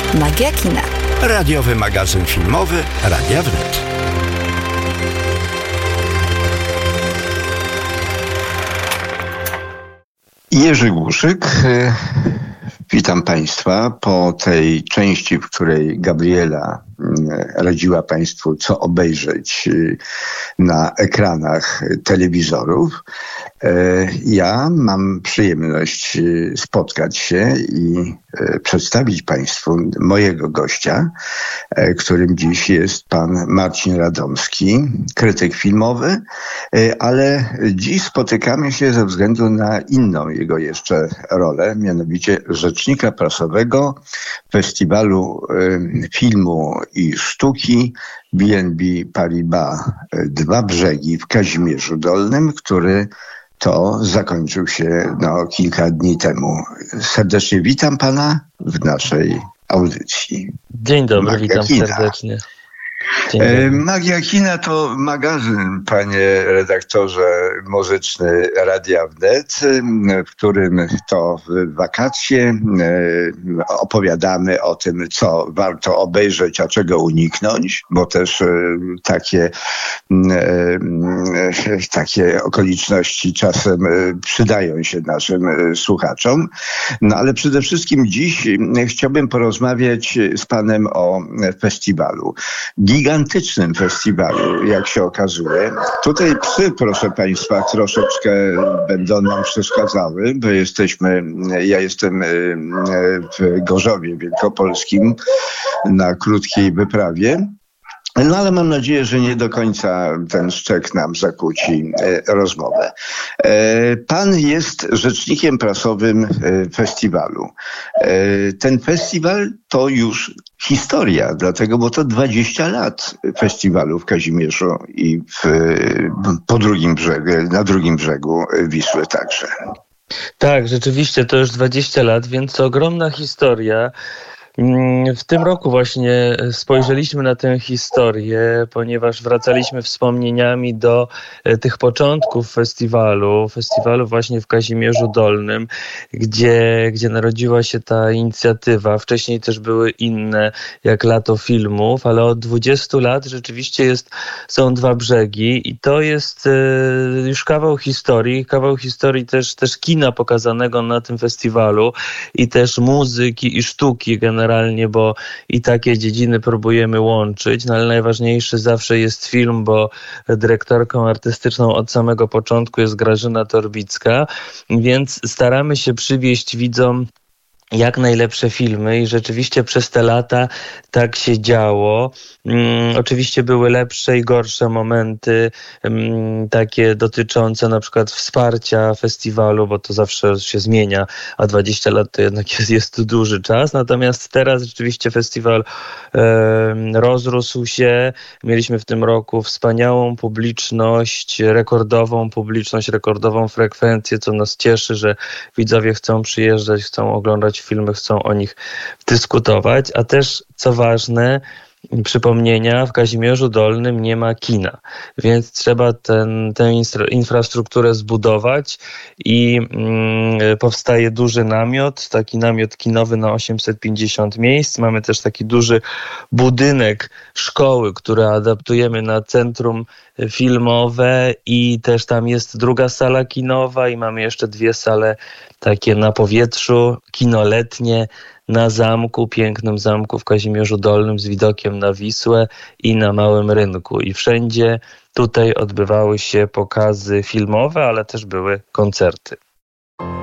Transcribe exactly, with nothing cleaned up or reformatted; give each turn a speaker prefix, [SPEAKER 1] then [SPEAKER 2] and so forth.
[SPEAKER 1] Magia kina.
[SPEAKER 2] Radiowy magazyn filmowy Radia Wnet.
[SPEAKER 3] Jerzy Głuszyk. Witam Państwa po tej części, w której Gabriela radziła Państwu, co obejrzeć na ekranach telewizorów. Ja mam przyjemność spotkać się i przedstawić Państwu mojego gościa, którym dziś jest pan Marcin Radomski, krytyk filmowy, ale dziś spotykamy się ze względu na inną jego jeszcze rolę, mianowicie rzecznika prasowego Festiwalu Filmu i Sztuki B N B Paribas Dwa Brzegi w Kazimierzu Dolnym, który to zakończył się no, kilka dni temu. Serdecznie witam pana w naszej audycji.
[SPEAKER 4] Dzień dobry,
[SPEAKER 3] Magia
[SPEAKER 4] witam
[SPEAKER 3] kina.
[SPEAKER 4] serdecznie.
[SPEAKER 3] E, Magia kina to magazyn, panie redaktorze muzyczny Radia Wnet, w którym to w wakacje e, opowiadamy o tym, co warto obejrzeć, a czego uniknąć, bo też e, takie, e, takie okoliczności czasem e, przydają się naszym e, słuchaczom. No ale przede wszystkim dziś chciałbym porozmawiać z panem o festiwalu. Gigantycznym festiwalu, jak się okazuje. Tutaj psy, proszę Państwa, troszeczkę będą nam przeszkadzały, bo jesteśmy, ja jestem w Gorzowie Wielkopolskim na krótkiej wyprawie. No ale mam nadzieję, że nie do końca ten szczek nam zakłóci e, rozmowę. E, pan jest rzecznikiem prasowym e, festiwalu. E, ten festiwal to już historia, dlatego, bo to dwadzieścia lat festiwalu w Kazimierzu i w, po drugim brzegu, na drugim brzegu Wisły także.
[SPEAKER 4] Tak, rzeczywiście to już dwadzieścia lat, więc to ogromna historia. W tym roku właśnie spojrzeliśmy na tę historię, ponieważ wracaliśmy wspomnieniami do tych początków festiwalu, festiwalu właśnie w Kazimierzu Dolnym, gdzie, gdzie narodziła się ta inicjatywa. Wcześniej też były inne, jak Lato Filmów, ale od dwudziestu lat rzeczywiście jest, są Dwa Brzegi i to jest już kawał historii, kawał historii też, też kina pokazanego na tym festiwalu i też muzyki i sztuki generalnie. Generalnie, bo i takie dziedziny próbujemy łączyć, no ale najważniejszy zawsze jest film, bo dyrektorką artystyczną od samego początku jest Grażyna Torbicka, więc staramy się przywieźć widzom jak najlepsze filmy i rzeczywiście przez te lata tak się działo. Um, oczywiście były lepsze i gorsze momenty, um, takie dotyczące na przykład wsparcia festiwalu, bo to zawsze się zmienia, a dwadzieścia lat to jednak jest, jest duży czas. Natomiast teraz rzeczywiście festiwal um, rozrósł się. Mieliśmy w tym roku wspaniałą publiczność, rekordową publiczność, rekordową frekwencję, co nas cieszy, że widzowie chcą przyjeżdżać, chcą oglądać filmy, chcą o nich dyskutować, a też, co ważne, przypomnienia, w Kazimierzu Dolnym nie ma kina, więc trzeba ten, tę infrastrukturę zbudować i mm, powstaje duży namiot, taki namiot kinowy na osiemset pięćdziesiąt miejsc. Mamy też taki duży budynek szkoły, który adaptujemy na centrum filmowe i też tam jest druga sala kinowa i mamy jeszcze dwie sale takie na powietrzu, kino letnie, na zamku, pięknym zamku w Kazimierzu Dolnym z widokiem na Wisłę i na Małym Rynku. I wszędzie tutaj odbywały się pokazy filmowe, ale też były koncerty.